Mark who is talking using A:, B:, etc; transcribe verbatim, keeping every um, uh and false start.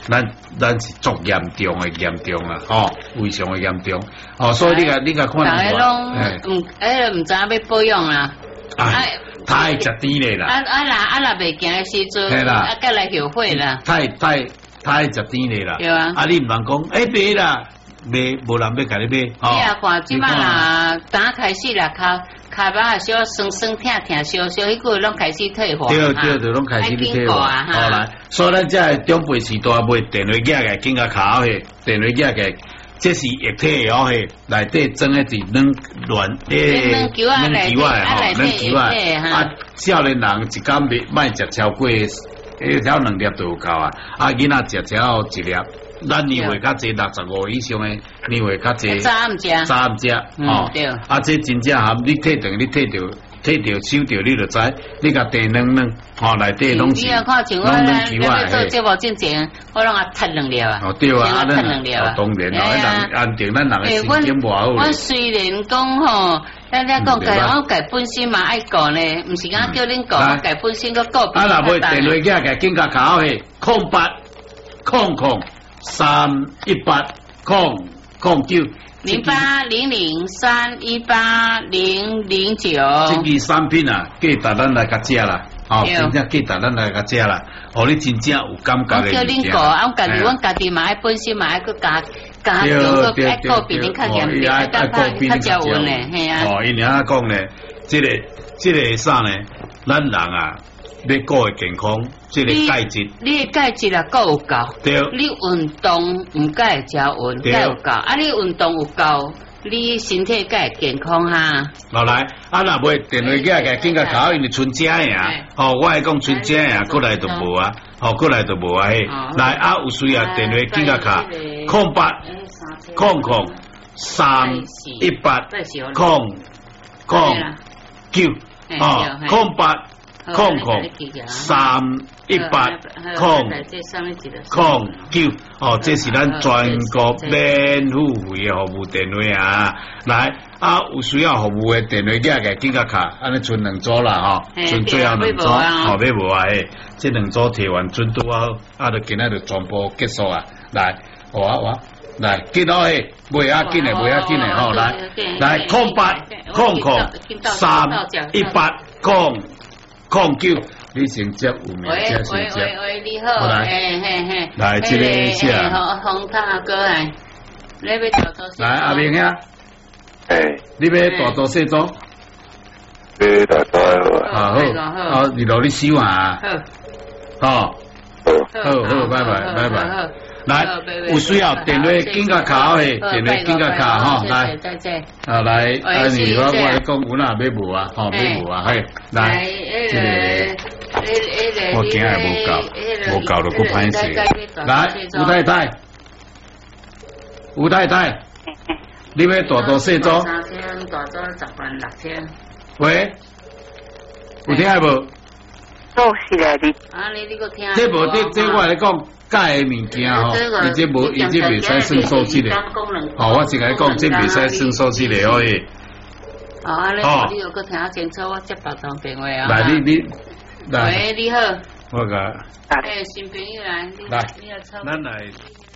A: 咱咱是足严重的严重啊，吼，非常的严重。哦，所以你个你个看
B: 大家拢唔，哎，唔知影要保养啦。
A: 哎，太食甜嘞啦。
B: 啊啊啦啊啦，袂行的时阵，啊，再来后悔啦。
A: 太太太食甜嘞啦。对啊。啊，你唔通讲，哎，买啦，买无人要甲你买。
B: 你啊看，即摆啦，打开始啦，骹骹巴啊，小酸酸痛痛，小小迄个拢开始退化。
A: 对对对，拢开始退化。好来，所以咱这长辈时代买电话夹个，紧甲卡嘿，电话夹个。这是液体的哦，嘿，内底装的是软软诶，软球啊，软球啊，吼，软球啊，啊，少年人一工袂卖食超过一条两粒就有够啊，啊，囡仔食超一粒，咱年岁较济六十五以上的年岁较济，
B: 早唔食，
A: 早唔食，哦，对，啊，这真正含你退掉，你退掉。摕着手着，你就知，你甲地软软，吼内底拢是
B: 拢软球啊。你做节目之前，我拢啊踢两粒啊。
A: 哦对啊，啊
B: 踢两粒啊。
A: 当然啦，人安定咱人的神经无好。
B: 我虽然讲吼，咱咧讲家，我家本身嘛爱顾呢，毋是讲叫恁顾，我家本身个顾比较
A: 啊，若买电话架个，紧甲卡好去，空八空空三一八空空九。
B: 零八零零三一八零零九，
A: 这支产品啊，价值咱来甲食啦，哦，真正价值咱来甲食啦，哦，你真正有感觉的。
B: 我叫恁顾，我家己，阮家己嘛爱本身嘛爱去加加强个爱顾比恁较严重，爱较较较稳嘞，系啊。
A: 哦，因为啊讲咧，这个这个啥呢？咱人啊。要顾的健康，即个钙质，
B: 你的钙质啊够有够，
A: 对，
B: 你运动唔该食匀，该有够，啊，你运动有够，你身体该健康哈。
A: 落来，啊，若买电话架个，紧甲考，因为春正呀，哦，我系讲春正呀，过来就无啊，哦，过来就无啊嘿，来啊，有需要电话紧甲卡，空八空空三一八空空九，哦，空八。空空三一八空空九哦，这是咱全国免付费的服务电话啊！来啊，有需要服务的电话架个紧甲卡，安尼剩两组啦吼，剩最后两组，后尾无啊嘿，这两组摕完准拄啊，啊，就今仔就全部结束啊！来，我我来，紧好嘿，袂要紧的，袂要紧的吼，来来空八空空三一八空。空九，你先接有名，接先接。
B: 喂喂喂，你好，嘿嘿嘿，
A: 来这个是啊，
B: 红塔哥来，你要大多细？
A: 来阿明兄，
C: 哎，
A: 你要大多细做？
C: 要大多
A: 好，好，好，你努力收啊。好，好，好，好，拜拜，拜拜。来，有需要电话紧甲卡嘿，电话紧甲卡吼，来，啊来，啊你我我来讲，有哪要无啊？吼，要无啊？嘿，来，这个我今日无够，无够就搁歹势。来，吴太太，吴太太，你要大多细做？
B: 三千，大做十万六千。
A: 喂，有听无？
C: 做是来的。
B: 啊，你你个听？
A: 这无这这我来讲。钙的物件吼，伊这无，伊这袂使算数字的。哦，我只来讲，这袂使算数字的可以。
B: 哦，啊，你你有个听清楚，我接八通电话啊。
A: 来，你你
B: 来。喂，你好。
A: 我个。
B: 哎，新朋友来，
A: 来，
B: 你来抽。
A: 咱来。